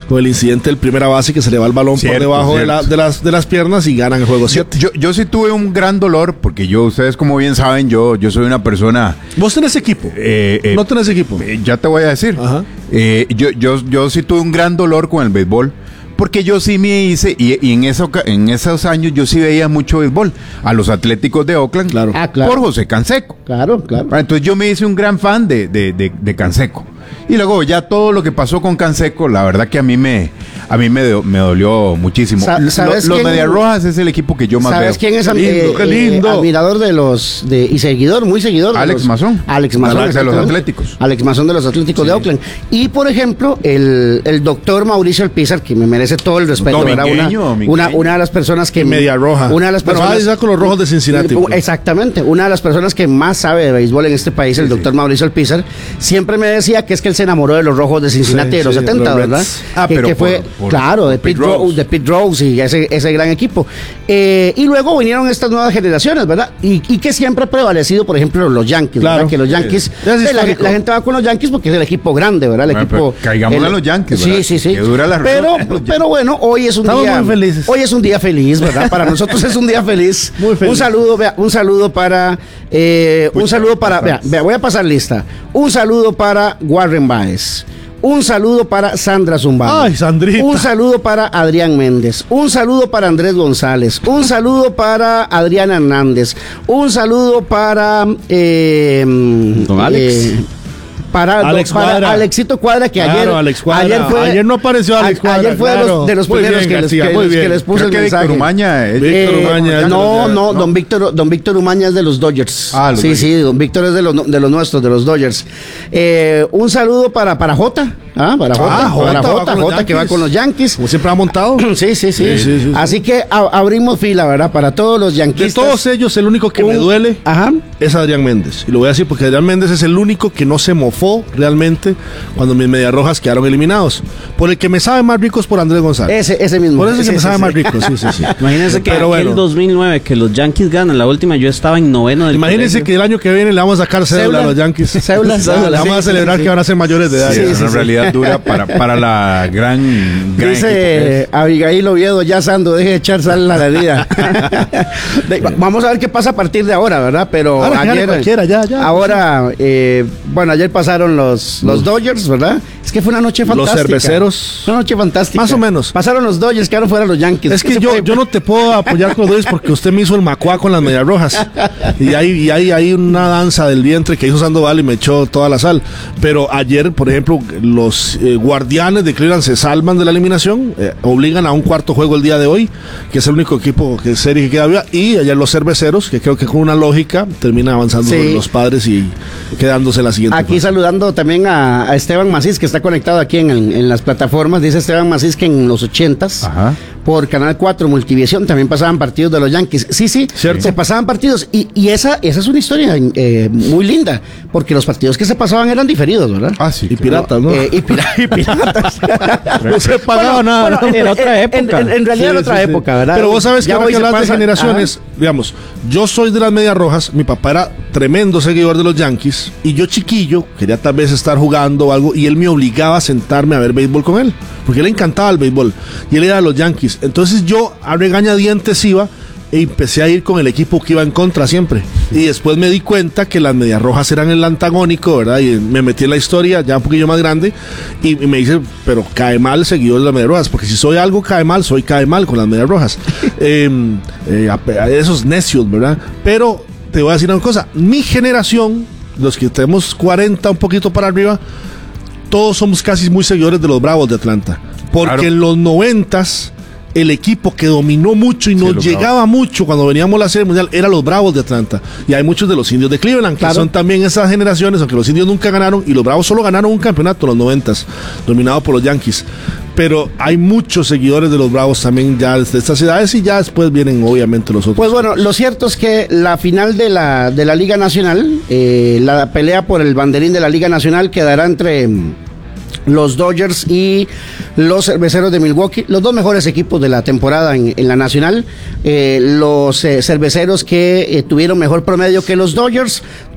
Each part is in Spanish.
con el incidente del primera base que se le va el balón por debajo de las piernas y ganan el juego 7. Yo sí tuve un gran dolor porque ustedes como bien saben, yo soy una persona... ¿Vos tenés equipo? No tenés equipo. Ya te voy a decir. Ajá. Yo sí tuve un gran dolor con el béisbol. Porque yo sí me hice, y en esos años yo sí veía mucho béisbol, a los Atléticos de Oakland, claro. Por José Canseco. Claro. Entonces yo me hice un gran fan de Canseco. Y luego ya todo lo que pasó con Canseco, la verdad que a mí me dolió muchísimo. Los Medias Rojas es el equipo que yo más veo. ¿Sabes quién es qué lindo. Admirador y seguidor, muy seguidor? Alex Mazón. Alex Mazón de los Atléticos. Alex Mazón de los Atléticos de Oakland. Y por ejemplo, el doctor Mauricio Alpizar, que me merece todo el respeto, ¿verdad? Una de las personas que... Media Roja. Una de las personas... Pero con los Rojos de Cincinnati. Exactamente. Una de las personas que más sabe de béisbol en este país, el doctor Mauricio Alpizar, siempre me decía que es que él se enamoró de los Rojos de Cincinnati de los 70, ¿verdad? Pero fue, claro, de Pete Rose y ese gran equipo. Y luego vinieron estas nuevas generaciones, ¿verdad? Y que siempre ha prevalecido, por ejemplo, los Yankees, claro, ¿verdad? Que los Yankees, la gente va con los Yankees porque es el equipo grande, ¿verdad? Caigamos a los Yankees, ¿verdad? Sí. Que dura la pero bueno, hoy es un día muy felices. Hoy es un día feliz, ¿verdad? Para nosotros es un día feliz. Muy feliz. Un saludo para voy a pasar lista. Un saludo para Warren Baez. Un saludo para Sandra Zumbado. Ay, Sandrita. Un saludo para Adrián Méndez. Un saludo para Andrés González. Un saludo para Adriana Hernández. Un saludo para don Alex. Para Alexito Cuadra, que ayer no apareció Alex Cuadra. Ayer fue de los primeros que les puse el mensaje. Víctor Umaña. Don Víctor Umaña es de los Dodgers. Sí, don Víctor es de los nuestros, de los Dodgers. Un saludo para Jota. Jota que va con los Yankees. Como siempre ha montado. Sí. Así que abrimos fila, ¿verdad? Para todos los yanquistas. De todos ellos, el único que me duele es Adrián Méndez. Y lo voy a decir porque Adrián Méndez es el único que no se mofó realmente cuando mis Medias Rojas quedaron eliminados. Por el que me sabe más rico es por Andrés González. Ese mismo. Por eso es que me sabe más rico, sí. Imagínense que en 2009, que los Yankees ganan la última, yo estaba en noveno del Imagínense que el año que viene le vamos a sacar cédula a los Yankees. Le vamos a celebrar que van a ser mayores de edad. En realidad dura para la gran dice equipo. Abigail Oviedo, ya Sando, deje de echar sal a la herida. Vamos a ver qué pasa a partir de ahora, ¿verdad? Pero ayer pasaron los Dodgers, ¿verdad? Es que fue una noche fantástica. Los cerveceros. Una noche fantástica. Más o menos. Pasaron los Dodgers, quedaron fuera los Yankees. Es que yo no te puedo apoyar con los Dodgers porque usted me hizo el macuá con las Medias Rojas. Y hay una danza del vientre que hizo Sandoval y me echó toda la sal. Pero ayer, por ejemplo, los Guardianes de Cleveland se salvan de la eliminación, obligan a un cuarto juego el día de hoy, que es el único equipo que serie que queda viva. Y ayer los Cerveceros, que creo que con una lógica termina avanzando los Padres y quedándose la siguiente. Aquí saludando también a Esteban Macís, que está conectado aquí en las plataformas. Dice Esteban Macís que en los 80s por Canal 4 Multivisión también pasaban partidos de los Yankees. Sí, cierto. Se pasaban partidos y esa es una historia muy linda, porque los partidos que se pasaban eran diferidos, ¿verdad? Sí. Y piratas, ¿no? Y piratas. No se pagaba nada. Era otra época. En realidad era otra época, ¿verdad? Pero vos sabes que ahora que hablas de generaciones, digamos, yo soy de las Medias Rojas, mi papá era tremendo seguidor de los Yankees y yo chiquillo quería tal vez estar jugando o algo y él me obligaba a sentarme a ver béisbol con él, porque le encantaba el béisbol y él era de los Yankees. Entonces yo a regañadientes iba e empecé a ir con el equipo que iba en contra siempre. Y después me di cuenta que las Medias Rojas eran el antagónico, ¿verdad? Y me metí en la historia ya un poquillo más grande y me dice, pero cae mal seguidor de las Medias Rojas, porque si soy algo cae mal con las Medias Rojas. Esos necios, ¿verdad? Pero te voy a decir una cosa, mi generación, los que tenemos 40 un poquito para arriba, todos somos casi muy seguidores de los Bravos de Atlanta, porque en los 90s el equipo que dominó mucho y nos llegaba mucho cuando veníamos a la Serie Mundial era los Bravos de Atlanta, y hay muchos de los Indios de Cleveland que son también esas generaciones, aunque los Indios nunca ganaron y los Bravos solo ganaron un campeonato en los 90s dominado por los Yankees, pero hay muchos seguidores de los Bravos también ya de estas ciudades y ya después vienen obviamente los otros. Pues bueno, lo cierto es que la final de la Liga Nacional, la pelea por el banderín de la Liga Nacional quedará entre los Dodgers y los Cerveceros de Milwaukee, los dos mejores equipos de la temporada en la Nacional. Los Cerveceros que tuvieron mejor promedio que los Dodgers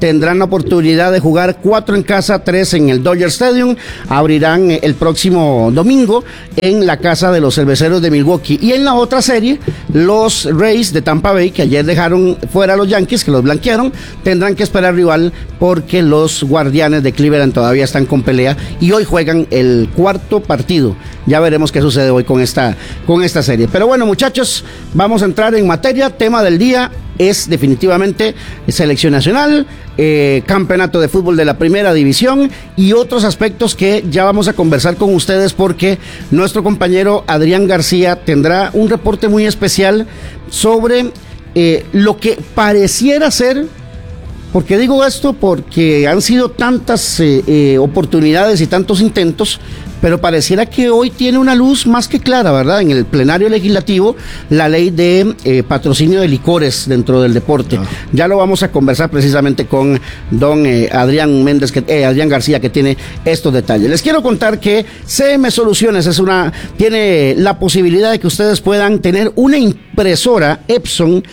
tendrán la oportunidad de jugar 4 en casa, 3 en el Dodger Stadium. Abrirán el próximo domingo en la casa de los Cerveceros de Milwaukee. Y en la otra serie, los Rays de Tampa Bay, que ayer dejaron fuera a los Yankees, que los blanquearon, tendrán que esperar rival porque los Guardianes de Cleveland todavía están con pelea y hoy juegan el 4º partido. Ya veremos qué sucede hoy con esta serie. Pero bueno, muchachos, vamos a entrar en materia. Tema del día es definitivamente selección nacional, campeonato de fútbol de la primera división y otros aspectos que ya vamos a conversar con ustedes porque nuestro compañero Adrián García tendrá un reporte muy especial sobre lo que pareciera ser. ¿Por qué digo esto? Porque han sido tantas oportunidades y tantos intentos, pero pareciera que hoy tiene una luz más que clara, ¿verdad? En el plenario legislativo, la ley de patrocinio de licores dentro del deporte. Ya lo vamos a conversar precisamente con don Adrián García, que tiene estos detalles. Les quiero contar que CM Soluciones tiene la posibilidad de que ustedes puedan tener una impresora Epson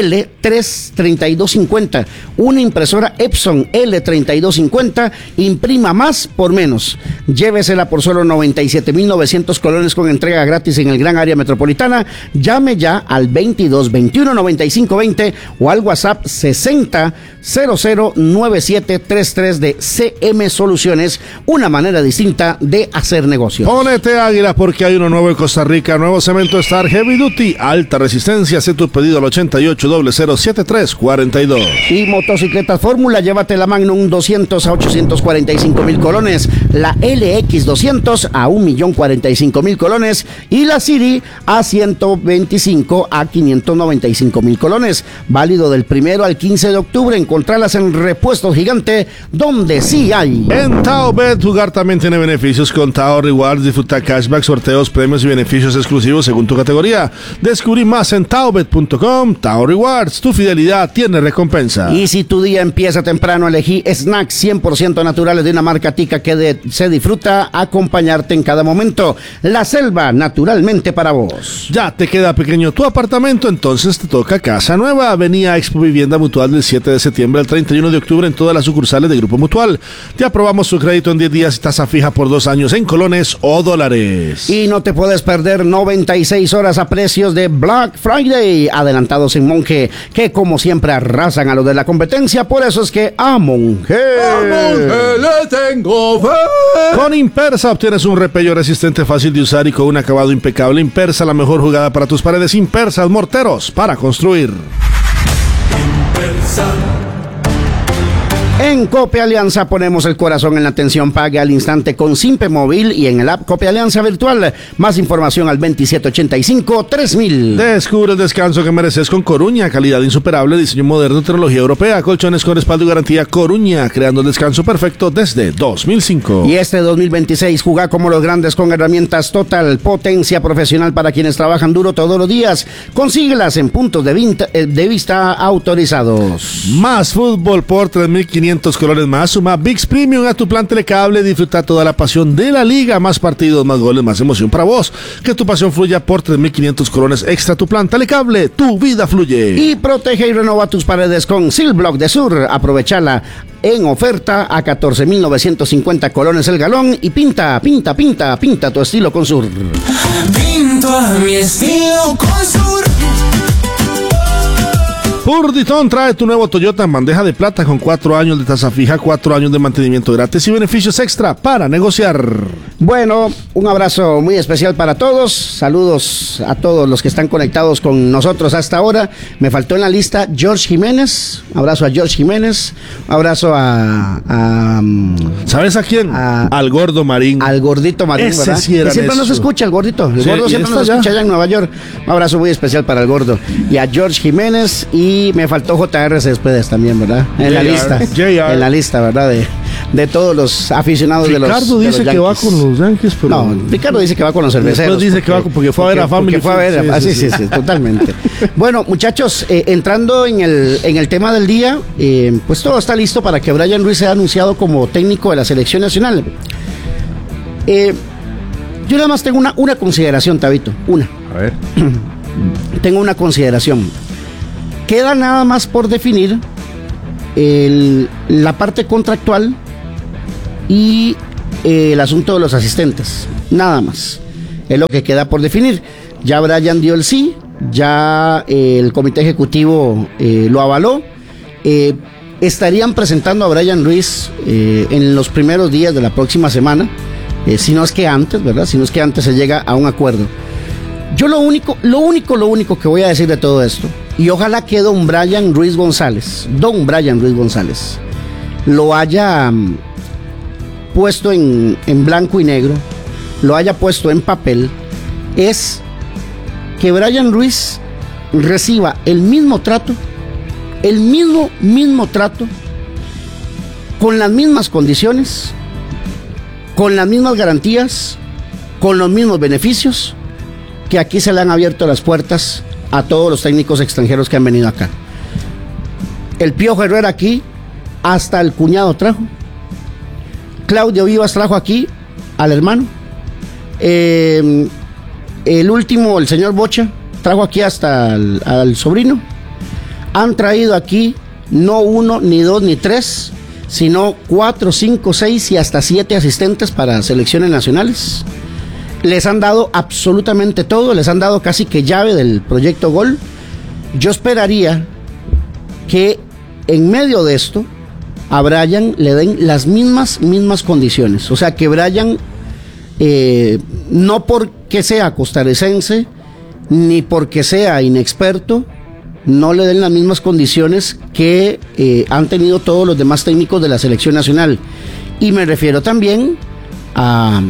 L3250, una impresora Epson L3250, imprima más por menos. Llévesela por solo 97,900 colones con entrega gratis en el gran área metropolitana. Llame ya al 22 21 95 20 o al WhatsApp 60 00 9733 de CM Soluciones, una manera distinta de hacer negocios. Ponete águila porque hay uno nuevo en Costa Rica, nuevo cemento Star Heavy Duty, alta resistencia. Haz tu pedido al 88 0073 42. Y motocicletas Fórmula, llévate la Magnum 200 a 845,000 colones, la LX 200 a 1,045,000 colones y la City a 125 a 595,000 colones. Válido del 1 al 15 de octubre. Encontrarlas en Repuestos Gigante, donde sí hay. En TaoBet, jugar también tiene beneficios con Tao Rewards. Disfruta cashback, sorteos, premios y beneficios exclusivos según tu categoría. Descubrí más en taobet.com. Tao Rewards, tu fidelidad tiene recompensa. Y si tu día empieza temprano, elegí snacks 100% naturales de una marca tica que se disfruta acompañarte en cada momento. La Selva, naturalmente para vos. Ya te queda pequeño tu apartamento, entonces te toca casa nueva. Avenida Expo Vivienda Mutual del 7 de septiembre al 31 de octubre en todas las sucursales de Grupo Mutual. Te aprobamos tu crédito en 10 días y tasa fija por 2 años en colones o dólares. Y no te puedes perder 96 horas a precios de Black Friday, adelantados en Monje, que como siempre arrasan a los de la competencia. Por eso es que a Monje le tengo fe. Con Impersa obtienes un repello resistente, fácil de usar y con un acabado impecable. Impersa, la mejor jugada para tus paredes. Impersa, morteros para construir. Impersa. En Cope Alianza ponemos el corazón en la atención. Pague al instante con Simpe Móvil y en el app Cope Alianza Virtual. Más información al 2785-3000. Descubre el descanso que mereces con Coruña. Calidad insuperable, diseño moderno, tecnología europea. Colchones con respaldo y garantía. Coruña, creando el descanso perfecto desde 2005. Y este 2026 juega como los grandes con herramientas Total. Potencia profesional para quienes trabajan duro todos los días. Consíguelas en puntos de vista autorizados. Más fútbol por 3,500 colores más. Suma ViX Premium a tu plan Telecable. Disfruta toda la pasión de la liga. Más partidos, más goles, más emoción para vos. Que tu pasión fluya por 3,500 colones extra. Tu plan Telecable, tu vida fluye. Y protege y renova tus paredes con Silblock de Sur. Aprovechala en oferta a 14,950 colones el galón. Y pinta tu estilo con Sur. Pinto a mi estilo con Sur. Purditón trae tu nuevo Toyota en bandeja de plata con 4 años de tasa fija, 4 años de mantenimiento gratis y beneficios extra para negociar. Bueno, un abrazo muy especial para todos. Saludos a todos los que están conectados con nosotros hasta ahora. Me faltó en la lista George Jiménez. Abrazo a George Jiménez. Abrazo a ¿sabes a quién? Al Gordo Marín. Al Gordito Marín, ese ¿verdad? Sí, que siempre nos escucha el Gordito. El Gordo siempre nos escucha allá en Nueva York. Un abrazo muy especial para el Gordo. Y a George Jiménez. Y me faltó JR Céspedes también, ¿verdad? En la lista. En la lista, ¿verdad? De todos los aficionados Ricardo de los Ricardo dice que va con los Yankees, pero... No, Ricardo dice que va con los cerveceros. Después dice que va porque fue a ver a Family. Fue a ver sí, totalmente. Bueno, muchachos, entrando en el tema del día, pues todo está listo para que Brian Ruiz sea anunciado como técnico de la selección nacional. Yo nada más tengo una consideración, Tabito. A ver. Tengo una consideración. Queda nada más por definir la parte contractual y el asunto de los asistentes, nada más. Es lo que queda por definir. Ya Brian dio el sí, ya el comité ejecutivo lo avaló. Estarían presentando a Brian Ruiz en los primeros días de la próxima semana, si no es que antes, ¿verdad? Si no es que antes se llega a un acuerdo. Yo lo único que voy a decir de todo esto, y ojalá que don Brian Ruiz González lo haya puesto en blanco y negro, lo haya puesto en papel, es que Brian Ruiz reciba el mismo trato, con las mismas condiciones, con las mismas garantías, con los mismos beneficios, que aquí se le han abierto las puertas a todos los técnicos extranjeros que han venido acá. El Piojo Herrera aquí, hasta el cuñado trajo. Claudio Vivas trajo aquí al hermano. El último, el señor Bocha, trajo aquí hasta al sobrino. Han traído aquí no 1, ni 2, ni 3, sino 4, 5, 6 y hasta 7 asistentes para selecciones nacionales. Les han dado absolutamente todo, les han dado casi que llave del proyecto Gol. Yo esperaría que en medio de esto a Brian le den las mismas condiciones. O sea, que Brian, no porque sea costarricense, ni porque sea inexperto, no le den las mismas condiciones que han tenido todos los demás técnicos de la selección nacional. Y me refiero también a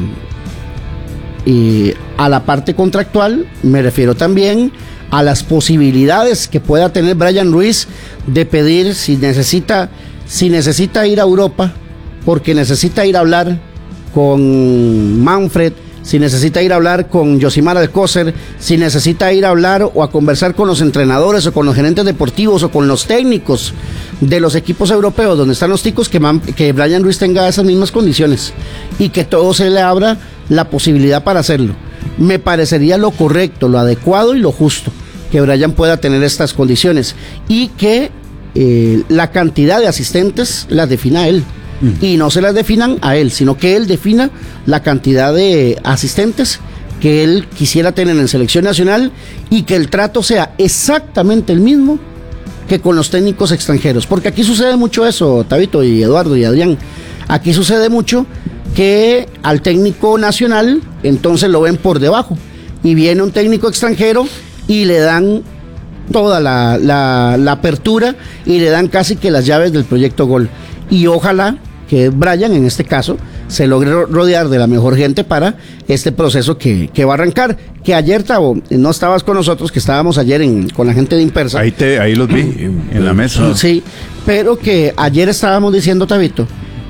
la parte contractual, me refiero también a las posibilidades que pueda tener Brian Ruiz de pedir, si necesita ir a Europa, porque necesita ir a hablar con Manfred, si necesita ir a hablar con Yosimar Alcócer, si necesita ir a hablar o a conversar con los entrenadores o con los gerentes deportivos o con los técnicos de los equipos europeos donde están los ticos, que Brian Ruiz tenga esas mismas condiciones y que todo se le abra la posibilidad para hacerlo. Me parecería lo correcto, lo adecuado y lo justo que Brian pueda tener estas condiciones y que la cantidad de asistentes las defina él. Y no se las definan a él, sino que él defina la cantidad de asistentes que él quisiera tener en selección nacional y que el trato sea exactamente el mismo que con los técnicos extranjeros. Porque aquí sucede mucho eso, Tabito y Eduardo y Adrián. Aquí sucede mucho que al técnico nacional entonces lo ven por debajo y viene un técnico extranjero y le dan toda la apertura y le dan casi que las llaves del proyecto Gol. Y ojalá que Brian, en este caso, se logre rodear de la mejor gente para este proceso que va a arrancar. Que ayer, Tavo, no estabas con nosotros, que estábamos ayer con la gente de Impersa. Ahí los vi, en la mesa. Sí, pero que ayer estábamos diciendo, Tabito,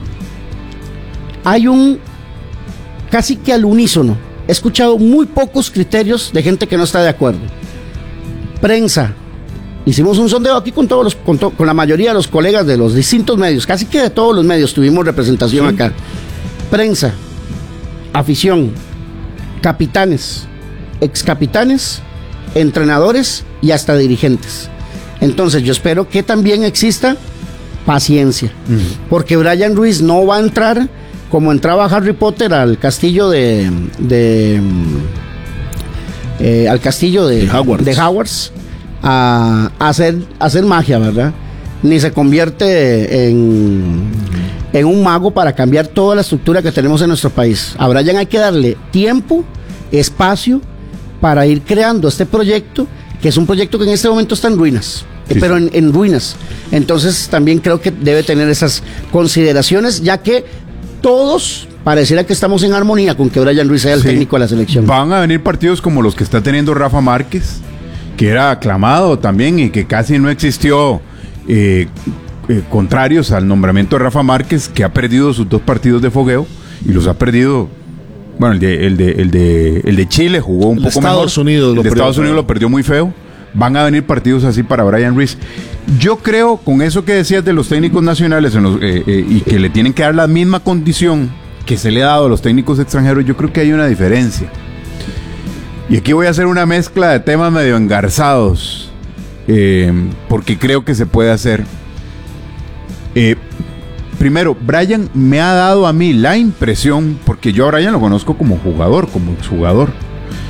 hay casi que al unísono, he escuchado muy pocos criterios de gente que no está de acuerdo. Prensa. Hicimos un sondeo aquí con la mayoría de los colegas de los distintos medios, casi que de todos los medios tuvimos representación acá. Prensa, afición, capitanes, excapitanes, entrenadores y hasta dirigentes. Entonces yo espero que también exista paciencia, porque Brian Ruiz no va a entrar como entraba Harry Potter al castillo de Hogwarts a hacer magia, ¿verdad? Ni se convierte en un mago para cambiar toda la estructura que tenemos en nuestro país. A Brian hay que darle tiempo, espacio para ir creando este proyecto, que es un proyecto que en este momento está en ruinas, pero en ruinas. Entonces también creo que debe tener esas consideraciones, ya que todos pareciera que estamos en armonía con que Brian Ruiz sea el técnico de la selección. Van a venir partidos como los que está teniendo Rafa Márquez, que era aclamado también y que casi no existió contrarios al nombramiento de Rafa Márquez, que ha perdido sus 2 partidos de fogueo y los ha perdido. Bueno, el de Chile jugó un poco mejor. El de Estados Unidos lo perdió muy feo. Van a venir partidos así para Brian Ruiz. Yo creo, con eso que decías de los técnicos nacionales y que le tienen que dar la misma condición que se le ha dado a los técnicos extranjeros, yo creo que hay una diferencia. Y aquí voy a hacer una mezcla de temas medio engarzados, porque creo que se puede hacer. Primero, Brian me ha dado a mí la impresión, porque yo a Brian lo conozco como jugador, como exjugador.